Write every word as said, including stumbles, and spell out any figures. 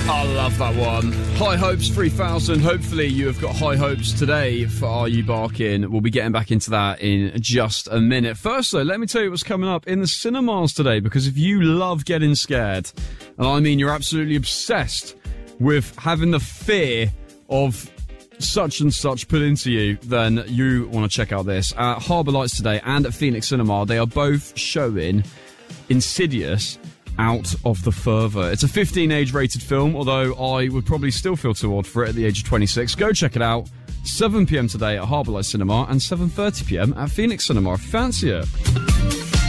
I love that one. High Hopes three thousand. Hopefully you have got high hopes today for Are You Barking? We'll be getting back into that in just a minute. First though, let me tell you what's coming up in the cinemas today, because if you love getting scared, and I mean you're absolutely obsessed with having the fear of such and such put into you, then you want to check out this. At Harbour Lights today and at Phoenix Cinema, they are both showing Insidious Out of the Further. It's a fifteen age rated film, although I would probably still feel too old for it at the age of twenty-six. Go check it out. seven p.m. today at Harbour Lights Cinema and seven thirty p.m. at Phoenix Cinema if you fancy it.